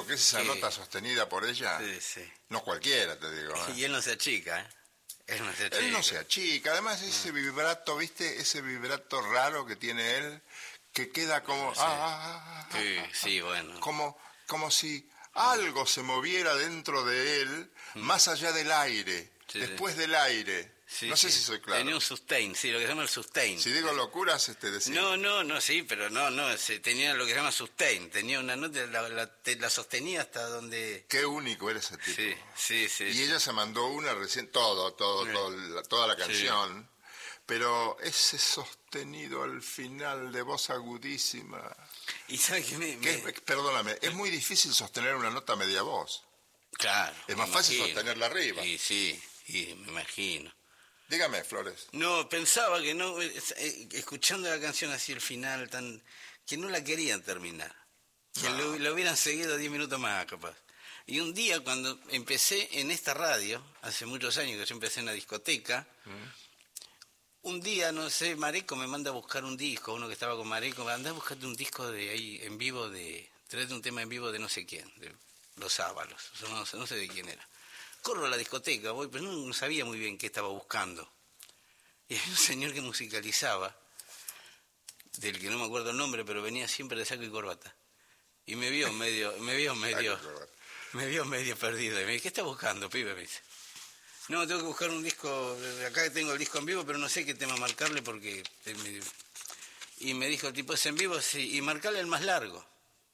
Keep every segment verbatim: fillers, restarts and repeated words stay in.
lo que es esa Sí. nota sostenida por ella, Sí, sí. no cualquiera, te digo. ¿eh? Y él no se achica, ¿eh? Él no se achica. Él no se achica, además ese vibrato, ¿viste? Ese vibrato raro que tiene él, que queda como... Sí. ah, ah, ah, Sí, ah, sí, bueno. como, como si algo se moviera dentro de él, más allá del aire, Sí, después del aire. Sí, no sé sí. si soy claro. Tenía un sustain, sí, lo que se llama el sustain. Si digo locuras, este decir. No, no, no, sí, pero no, no, se, tenía lo que se llama sustain, tenía una nota, la, la, te- la sostenía hasta donde... Qué único era ese tipo. Sí, sí, sí. Y sí. ella se mandó una recién, todo, todo, Sí. todo la- toda la canción, pero ese sostenido al final de voz agudísima. Y ¿sabes qué me...? que me- es- perdóname, es muy difícil sostener una nota media voz. Claro. Es más me fácil imagino. sostenerla arriba. Y sí, y me imagino. Dígame, Flores. No, pensaba que no, eh, eh, escuchando la canción así el final, tan que no la querían terminar. Que No. lo, lo hubieran seguido diez minutos más, capaz. Y un día cuando empecé en esta radio, hace muchos años que yo empecé en la discoteca, un día, no sé, Mareco me manda a buscar un disco, uno que estaba con Mareco, anda a buscarte un disco de ahí en vivo, de traete un tema en vivo de no sé quién, de Los Ábalos, no sé, no sé de quién era. Corro a la discoteca, voy, pero no, no sabía muy bien qué estaba buscando. Y había un señor que musicalizaba, del que no me acuerdo el nombre, pero venía siempre de saco y corbata. Y me vio medio, me vio medio, me vio medio perdido. Y me dice, ¿qué estás buscando, pibe? Me dice. No, tengo que buscar un disco, acá tengo el disco en vivo, pero no sé qué tema marcarle porque... me- Y me dijo, el tipo, ¿es en vivo? Sí, y marcarle el más largo.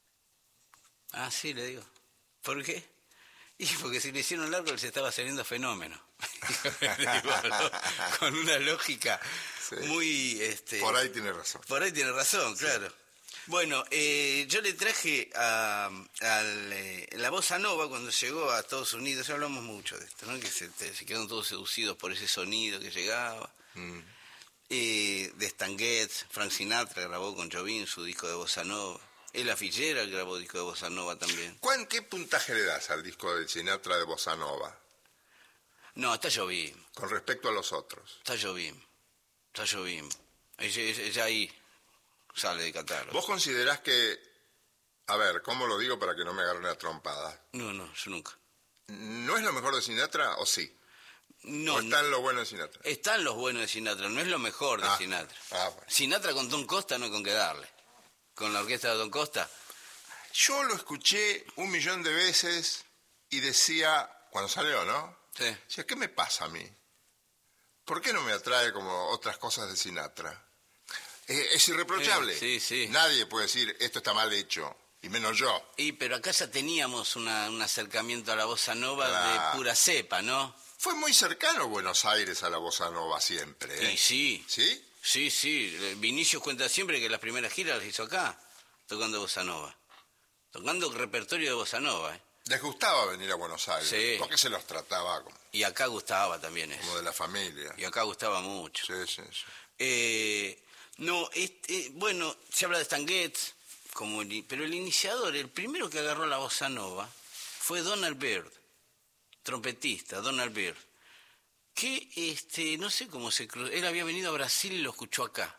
Ah, sí, le digo. ¿Por qué? Y porque si le hicieron largo, se estaba saliendo fenómeno. Digo, ¿no? Con una lógica Sí. muy... Este, Por ahí tiene razón. por ahí tiene razón, claro. Bueno, eh, yo le traje a, al, eh, la bossa nova cuando llegó a Estados Unidos, ya hablamos mucho de esto, ¿no? Que se, te- se quedaron todos seducidos por ese sonido que llegaba. Mm. Eh, de Stan Getz, Frank Sinatra grabó con Jobim su disco de bossa nova. Ella Fitzgerald grabó disco de bossa nova también. ¿Cuán, ¿Qué puntaje le das al disco de Sinatra de Bossa Nova No, está Jobim, con respecto a los otros? está Jobim, está Jobim. Ella, ella- ella ahí sale de catálogo. ¿Vos considerás que, a ver, ¿cómo lo digo para que no me agarren a trompada? No, no, yo nunca. ¿No es lo mejor de Sinatra o sí? No, ¿O está no. en lo bueno de Sinatra? Están los buenos de Sinatra, no es lo mejor de Ah, Sinatra. ah, bueno. Sinatra con Don Costa no hay con qué darle. Con la orquesta de Don Costa, Yo lo escuché un millón de veces y decía, cuando salió, ¿no? sí. Decía, ¿qué me pasa a mí? ¿Por qué no me atrae como otras cosas de Sinatra? Eh, es irreprochable. Eh, sí, sí. Nadie puede decir, esto está mal hecho, y menos yo. Y pero acá ya teníamos una, un acercamiento a la bossa nova Claro. de pura cepa, ¿no? Fue muy cercano Buenos Aires a la bossa nova siempre, ¿eh? Y sí, ¿Sí? sí, sí. Vinicius cuenta siempre que las primeras giras las hizo acá, tocando bossa nova. Tocando repertorio de bossa nova, ¿eh? Les gustaba venir a Buenos Aires, Sí. porque se los trataba como, Y acá gustaba también como eso. de la familia. Y acá gustaba mucho. Sí, sí, sí. Eh, no, este, bueno, se habla de Stan Getz, como el- pero el iniciador, el primero que agarró la bossa nova, fue Donald Byrd, trompetista, Donald Byrd, que este, no sé cómo se cruzó, él había venido a Brasil y lo escuchó acá,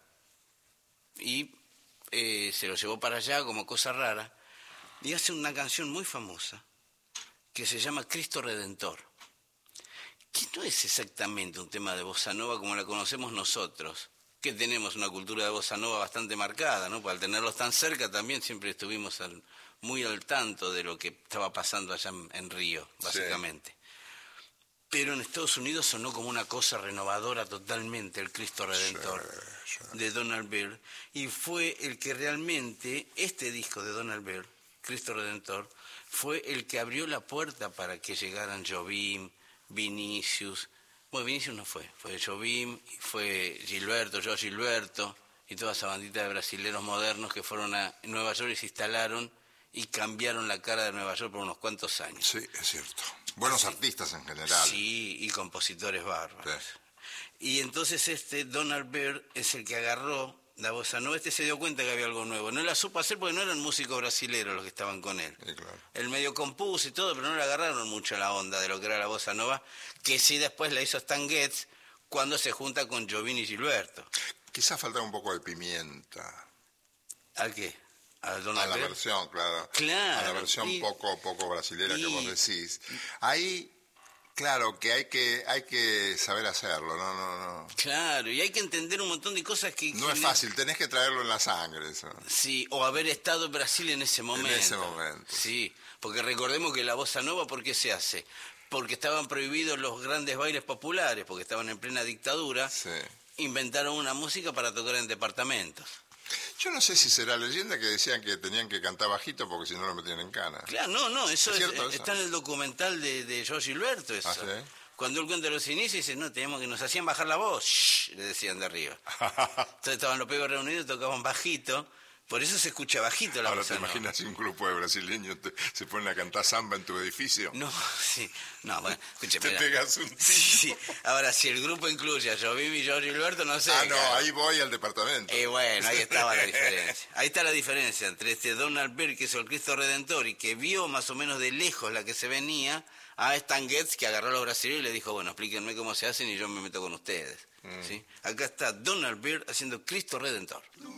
y eh, se lo llevó para allá como cosa rara, y hace una canción muy famosa, que se llama Cristo Redentor, que no es exactamente un tema de bossa nova como la conocemos nosotros, que tenemos una cultura de bossa nova bastante marcada, ¿no? Pues al tenerlos tan cerca también siempre estuvimos al- muy al tanto de lo que estaba pasando allá en, en Río, básicamente. Pero en Estados Unidos sonó como una cosa renovadora totalmente el Cristo Redentor Sí, sí. de Donald Byrd, y fue el que realmente, este disco de Donald Byrd, Cristo Redentor, fue el que abrió la puerta para que llegaran Jobim, Vinicius, bueno, Vinicius no fue, fue Jobim, y fue Gilberto, yo Gilberto, y toda esa bandita de brasileros modernos que fueron a Nueva York y se instalaron y cambiaron la cara de Nueva York por unos cuantos años. Sí, es cierto. Buenos artistas en general. Sí, y compositores bárbaros. Sí. Y entonces este Donald Byrd es el que agarró la bossa nova. Este se dio cuenta que había algo nuevo. No la supo hacer porque no eran músicos brasileros los que estaban con él. Sí, claro. Él medio compuso y todo, pero no le agarraron mucho la onda de lo que era la bossa nova, que sí después la hizo Stan Getz cuando se junta con Jobim y Gilberto. Quizás falta un poco de pimienta. ¿Al qué? a, Donald a la Byrd. versión, claro. Claro. A la versión y, poco, poco brasilera y, que vos decís. Ahí, claro, que hay que, hay que saber hacerlo, no, no, no. Claro, y hay que entender un montón de cosas que... No que es le... fácil, tenés que traerlo en la sangre eso. Sí, o haber estado en Brasil en ese momento. En ese momento. Sí, porque recordemos que la bossa nova, ¿por qué se hace? Porque estaban prohibidos los grandes bailes populares, porque estaban en plena dictadura. Sí. Inventaron una música para tocar en departamentos. Yo no sé si será leyenda que decían que tenían que cantar bajito porque si no lo metían en cana. Claro, no, no, eso, ¿Es es, cierto eso? Está en el documental de, de Jorge Gilberto, eso. ¿Ah, sí? Cuando él cuenta los inicios, dice, no, teníamos que nos hacían bajar la voz, shh, le decían de arriba. Entonces estaban los pibes reunidos, tocaban bajito, por eso se escucha bajito la Ahora bossa te nova. imaginas si un grupo de brasileños te- se ponen a cantar samba en tu edificio. No, sí, no, bueno, escúcheme. Te pegas un Sí, sí. Ahora, si el grupo incluye a Jobim y Jorge Gilberto, no sé. Ah, no, cara. ahí voy al departamento. Y bueno, ahí estaba la diferencia. Ahí está la diferencia entre este Donald Byrd, que hizo el Cristo Redentor y que vio más o menos de lejos la que se venía, a Stan Getz, que agarró a los brasileños y le dijo, bueno, explíquenme cómo se hacen y yo me meto con ustedes. Mm. ¿Sí? Acá está Donald Byrd haciendo Cristo Redentor.